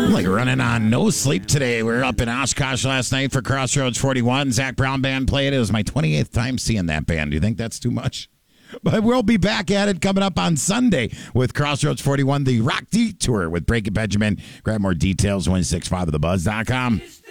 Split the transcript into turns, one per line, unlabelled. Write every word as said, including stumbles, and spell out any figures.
Like running on no sleep today. We were up in Oshkosh last night for Crossroads forty-one. Zach Brown Band played. It was my twenty-eighth time seeing that band. Do you think that's too much? But we'll be back at it coming up on Sunday with Crossroads forty-one, the Rock Detour with Breaking Benjamin. Grab more details, one six five of the buzz dot com.